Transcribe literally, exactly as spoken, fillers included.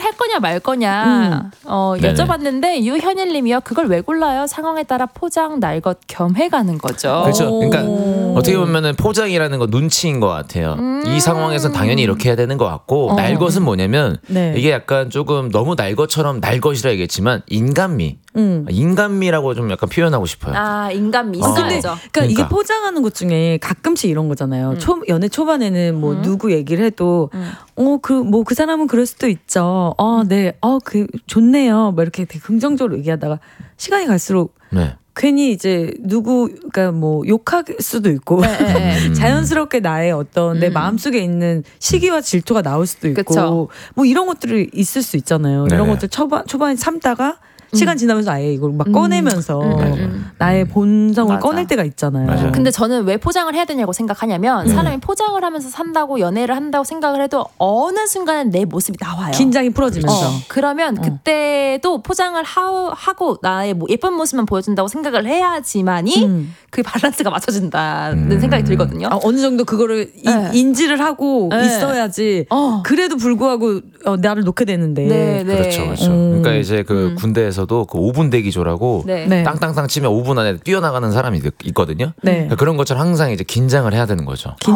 할 거냐 말 거냐 음. 어, 여쭤봤는데 유현일님이요. 그걸 왜 골라요? 상황에 따라 포장, 날 것 겸해가는 거죠. 그렇죠. 그러니까 어떻게 보면은 포장이라는 건 눈치인 것 같아요. 음. 이 상황에선 당연히 이렇게 해야 되는 것 같고 어. 날 것은 뭐냐면 네. 이게 약간 조금 너무 날 것처럼 날 것이라 얘기했지만 인간미, 음. 인간미라고 좀 약간 표현하고 싶어요. 아 인간미 어. 있어야죠. 그러니까, 그러니까. 이게 포장하는 것 중에 가끔씩 이런 거잖아요. 음. 초, 연애 초반에는 뭐 음. 누구 얘기를 해도 음. 어, 그, 뭐, 그 사람은 그럴 수도 있죠. 어, 네. 어, 그, 좋네요. 뭐 이렇게 되게 긍정적으로 얘기하다가 시간이 갈수록 네. 괜히 이제 누구, 그러니까 뭐 욕할 수도 있고 네, 네, 네. 자연스럽게 나의 어떤 내 음. 마음속에 있는 시기와 질투가 나올 수도 있고 그쵸. 뭐 이런 것들이 있을 수 있잖아요. 이런 네네. 것들 초반, 초반에 참다가 시간 지나면서 아예 이걸 막 음. 꺼내면서 음, 음, 음. 나의 본성을 맞아. 꺼낼 때가 있잖아요. 맞아요. 근데 저는 왜 포장을 해야 되냐고 생각하냐면 네. 사람이 포장을 하면서 산다고 연애를 한다고 생각을 해도 어느 순간은 내 모습이 나와요. 긴장이 풀어지면서. 어, 그러면 어. 그때도 포장을 하, 하고 나의 뭐 예쁜 모습만 보여준다고 생각을 해야지만이 음. 그 밸런스가 맞춰진다는 음. 생각이 들거든요. 아, 어느 정도 그거를 이- 네. 인지를 하고 네. 있어야지. 어. 그래도 불구하고 어, 나를 놓게 되는데. 네, 네. 그렇죠, 그렇죠. 음. 그러니까 이제 그 음. 군대에서도 그 오 분 대기조라고 네. 네. 땅땅땅 치면 오 분 안에 뛰어나가는 사람이 있거든요. 네. 그러니까 그런 것처럼 항상 이제 긴장을 해야 되는 거죠.